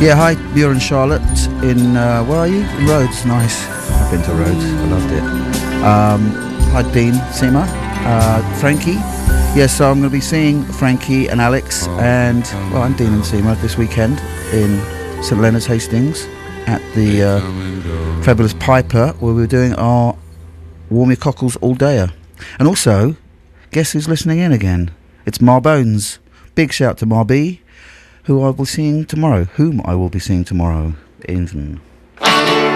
Yeah, hi, you're in Charlotte in, where are you? In Rhodes, nice. I've been to Rhodes, I loved it. Hi, Dean Seema, Frankie. Yeah, so I'm going to be seeing Frankie and Alex and Dean and Seema this weekend in St Leonard's Hastings at the Fabulous Piper, where we're doing our Warm Your Cockles all dayer. And also, guess who's listening in again? It's Marbones. Big shout to Marby, whom I will be seeing tomorrow. In